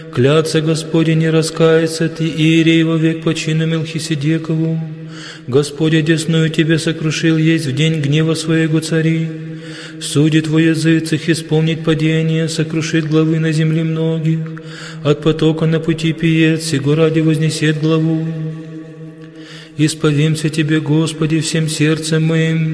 Клятся Господи не раскается ты, Иерей вовек по чину Мелхиседекову. Господь одесную тебе сокрушил есть в день гнева своего цари. Судит во языцах исполнить падение, сокрушит главы на земле многих. От потока на пути пиет, сего ради вознесет главу. Исповимся Тебе, Господи, всем сердцем моим,